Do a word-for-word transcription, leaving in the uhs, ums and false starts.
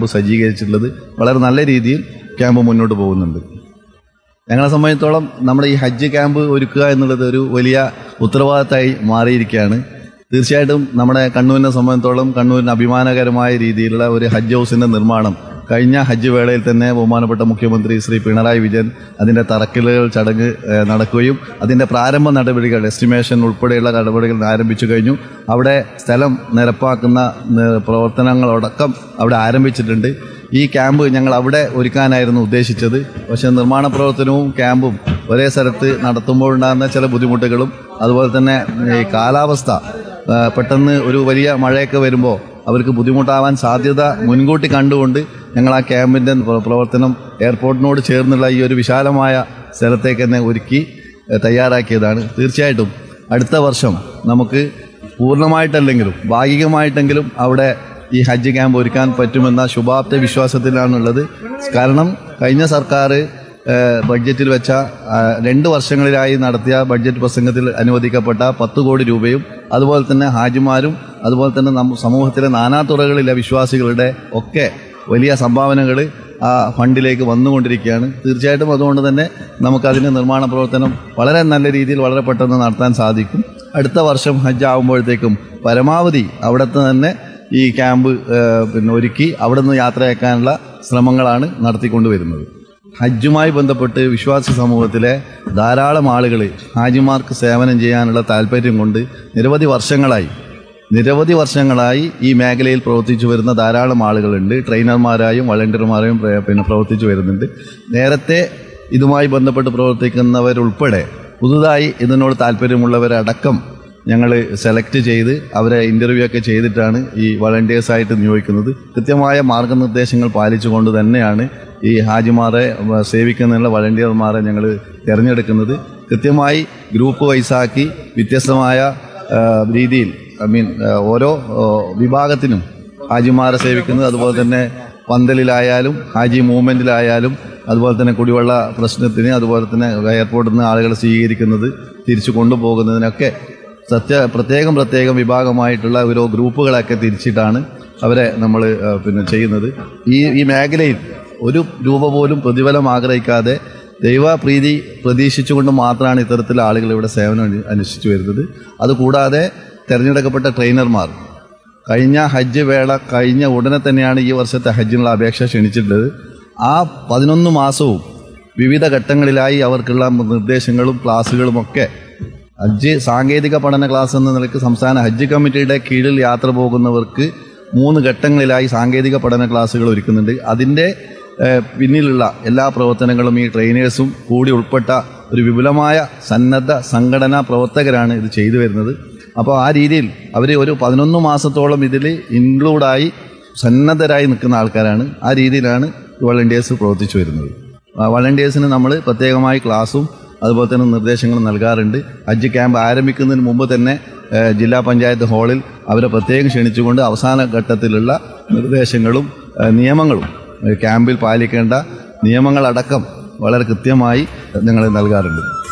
Camp സജ്ജീകരിച്ചിട്ടുള്ളത്. വളരെ നല്ല രീതിയിൽ ക്യാമ്പ് മുന്നോട്ട് പോകുന്നുണ്ട്. ഞങ്ങളെ സംബന്ധിച്ചിടത്തോളം നമ്മുടെ ഈ ഹജ്ജ് ക്യാമ്പ് ഒരുക്കുക എന്നുള്ളത് ഒരു വലിയ ഉത്തരവാദിത്തമായി മാറിയിരിക്കുകയാണ്. തീർച്ചയായിട്ടും നമ്മുടെ കണ്ണൂരിനെ സംബന്ധിച്ചിടത്തോളം കണ്ണൂരിന് അഭിമാനകരമായ രീതിയിലുള്ള ഒരു ഹജ്ജ് ഹൗസിൻ്റെ നിർമ്മാണം കഴിഞ്ഞ ഹജ്ജ് വേളയിൽ തന്നെ ബഹുമാനപ്പെട്ട മുഖ്യമന്ത്രി ശ്രീ പിണറായി വിജയൻ അതിൻ്റെ തറക്കല്ലുകൾ ചടങ്ങ് നടക്കുകയും അതിൻ്റെ പ്രാരംഭ നടപടികൾ എസ്റ്റിമേഷൻ ഉൾപ്പെടെയുള്ള നടപടികൾ ആരംഭിച്ചു കഴിഞ്ഞു. അവിടെ സ്ഥലം നിരപ്പാക്കുന്ന പ്രവർത്തനങ്ങളടക്കം അവിടെ ആരംഭിച്ചിട്ടുണ്ട്. ഈ ക്യാമ്പ് ഞങ്ങൾ അവിടെ ഒരുക്കാനായിരുന്നു ഉദ്ദേശിച്ചത്. പക്ഷേ നിർമ്മാണ പ്രവർത്തനവും ക്യാമ്പും ഒരേ സ്ഥലത്ത് നടത്തുമ്പോഴുണ്ടാകുന്ന ചില ബുദ്ധിമുട്ടുകളും അതുപോലെ തന്നെ ഈ കാലാവസ്ഥ പെട്ടെന്ന് ഒരു വലിയ മഴയൊക്കെ വരുമ്പോൾ അവർക്ക് ബുദ്ധിമുട്ടാവാൻ സാധ്യത മുൻകൂട്ടി കണ്ടുകൊണ്ട് ഞങ്ങൾ ആ ക്യാമ്പിൻ്റെ പ്രവർത്തനം എയർപോർട്ടിനോട് ചേർന്നുള്ള ഈ ഒരു വിശാലമായ സ്ഥലത്തേക്ക് തന്നെ ഒരുക്കി തയ്യാറാക്കിയതാണ്. തീർച്ചയായിട്ടും അടുത്ത വർഷം നമുക്ക് പൂർണ്ണമായിട്ടല്ലെങ്കിലും ഭാഗികമായിട്ടെങ്കിലും അവിടെ ഈ ഹജ്ജ് ക്യാമ്പ് ഒരുക്കാൻ പറ്റുമെന്ന ശുഭാപ്ത വിശ്വാസത്തിലാണുള്ളത്. കാരണം കഴിഞ്ഞ സർക്കാർ ബഡ്ജറ്റിൽ വെച്ച രണ്ട് വർഷങ്ങളിലായി നടത്തിയ ബഡ്ജറ്റ് പ്രസംഗത്തിൽ അനുവദിക്കപ്പെട്ട പത്ത് കോടി രൂപയും അതുപോലെ തന്നെ ഹാജിമാരും അതുപോലെ തന്നെ സമൂഹത്തിലെ നാനാതുറകളിലെ വിശ്വാസികളുടെ ഒക്കെ വലിയ സംഭാവനകൾ ആ ഫണ്ടിലേക്ക് വന്നുകൊണ്ടിരിക്കുകയാണ്. തീർച്ചയായിട്ടും അതുകൊണ്ട് തന്നെ നമുക്കതിൻ്റെ നിർമ്മാണ പ്രവർത്തനം വളരെ നല്ല രീതിയിൽ വളരെ പെട്ടെന്ന് നടത്താൻ സാധിക്കും. അടുത്ത വർഷം ഹജ്ജ് ആകുമ്പോഴത്തേക്കും പരമാവധി അവിടുത്തെ തന്നെ ഈ ക്യാമ്പ് പിന്നെ ഒരുക്കി അവിടെ നിന്ന് യാത്രയാക്കാനുള്ള ശ്രമങ്ങളാണ് നടത്തിക്കൊണ്ടുവരുന്നത്. ഹജ്ജുമായി ബന്ധപ്പെട്ട് വിശ്വാസി സമൂഹത്തിലെ ധാരാളം ആളുകൾ ഹാജിമാർക്ക് സേവനം ചെയ്യാനുള്ള താല്പര്യം കൊണ്ട് നിരവധി വർഷങ്ങളായി നിരവധി വർഷങ്ങളായി ഈ മേഖലയിൽ പ്രവർത്തിച്ചു വരുന്ന ധാരാളം ആളുകളുണ്ട്. ട്രെയിനർമാരായും വളണ്ടിയർമാരായും പിന്നെ പ്രവർത്തിച്ചു വരുന്നുണ്ട്. നേരത്തെ ഇതുമായി ബന്ധപ്പെട്ട് പ്രവർത്തിക്കുന്നവരുൾപ്പെടെ പുതുതായി ഇതിനോട് താല്പര്യമുള്ളവരടക്കം ഞങ്ങൾ സെലക്ട് ചെയ്ത് അവരെ ഇൻ്റർവ്യൂ ഒക്കെ ചെയ്തിട്ടാണ് ഈ വളണ്ടിയേഴ്സായിട്ട് നിയോഗിക്കുന്നത്. കൃത്യമായ മാർഗനിർദ്ദേശങ്ങൾ പാലിച്ചുകൊണ്ട് തന്നെയാണ് ഈ ഹാജിമാരെ സേവിക്കുന്നതിനുള്ള വളണ്ടിയർമാരെ ഞങ്ങൾ തിരഞ്ഞെടുക്കുന്നത്. കൃത്യമായി ഗ്രൂപ്പ് വൈസാക്കി വ്യത്യസ്തമായ രീതിയിൽ ഐ മീൻ ഓരോ വിഭാഗത്തിനും ഹാജിമാരെ സേവിക്കുന്നത്. അതുപോലെ തന്നെ പന്തലിലായാലും ഹാജി മൂവ്മെൻറ്റിലായാലും അതുപോലെ തന്നെ കുടിവെള്ള പ്രശ്നത്തിന് അതുപോലെ തന്നെ എയർപോർട്ടിൽ നിന്ന് ആളുകളെ സ്വീകരിക്കുന്നത് തിരിച്ചു കൊണ്ടുപോകുന്നതിനൊക്കെ സത്യ പ്രത്യേകം പ്രത്യേകം വിഭാഗമായിട്ടുള്ള ഓരോ ഗ്രൂപ്പുകളൊക്കെ തിരിച്ചിട്ടാണ് അവരെ നമ്മൾ പിന്നെ ചെയ്യുന്നത്. ഈ ഈ മേഖലയിൽ ഒരു രൂപ പോലും പ്രതിഫലം ആഗ്രഹിക്കാതെ ദൈവപ്രീതി പ്രതീക്ഷിച്ചുകൊണ്ട് മാത്രമാണ് ഇത്തരത്തിലുള്ള ആളുകൾ ഇവിടെ സേവനം അനുഷ്ഠിച്ചു വരുന്നത്. അതുകൂടാതെ തിരഞ്ഞെടുക്കപ്പെട്ട ട്രെയിനർമാർ കഴിഞ്ഞ ഹജ്ജ് വേള കഴിഞ്ഞ ഉടനെ തന്നെയാണ് ഈ വർഷത്തെ ഹജ്ജിനുള്ള അപേക്ഷ ക്ഷണിച്ചിട്ടുള്ളത്. ആ പതിനൊന്ന് മാസവും വിവിധ ഘട്ടങ്ങളിലായി അവർക്കുള്ള നിർദ്ദേശങ്ങളും ക്ലാസ്സുകളുമൊക്കെ ഹജ്ജ് സാങ്കേതിക പഠന ക്ലാസ് എന്ന നിലയ്ക്ക് സംസ്ഥാന ഹജ്ജ് കമ്മിറ്റിയുടെ കീഴിൽ യാത്ര പോകുന്നവർക്ക് മൂന്ന് ഘട്ടങ്ങളിലായി സാങ്കേതിക പഠന ക്ലാസ്സുകൾ ഒരുക്കുന്നുണ്ട്. അതിൻ്റെ പിന്നിലുള്ള എല്ലാ പ്രവർത്തനങ്ങളും ഈ ട്രെയിനേഴ്സും കൂടി ഉൾപ്പെട്ട ഒരു വിപുലമായ സന്നദ്ധ സംഘടനാ പ്രവർത്തകരാണ് ഇത് ചെയ്തു വരുന്നത്. അപ്പോൾ ആ രീതിയിൽ അവർ ഒരു പതിനൊന്ന് മാസത്തോളം ഇതിൽ ഇൻക്ലൂഡായി സന്നദ്ധരായി നിൽക്കുന്ന ആൾക്കാരാണ്. ആ രീതിയിലാണ് വളണ്ടിയേഴ്സ് പ്രവർത്തിച്ചു വരുന്നത്. വളണ്ടിയേഴ്സിന് നമ്മൾ പ്രത്യേകമായി ക്ലാസ്സും അതുപോലെ തന്നെ നിർദ്ദേശങ്ങളും നൽകാറുണ്ട്. ഹജ്ജ് ക്യാമ്പ് ആരംഭിക്കുന്നതിന് മുമ്പ് തന്നെ ജില്ലാ പഞ്ചായത്ത് ഹാളിൽ അവരെ പ്രത്യേകം ക്ഷണിച്ചുകൊണ്ട് അവസാന ഘട്ടത്തിലുള്ള നിർദ്ദേശങ്ങളും നിയമങ്ങളും ക്യാമ്പിൽ പാലിക്കേണ്ട നിയമങ്ങളടക്കം വളരെ കൃത്യമായി ഞങ്ങൾ നൽകാറുണ്ട്.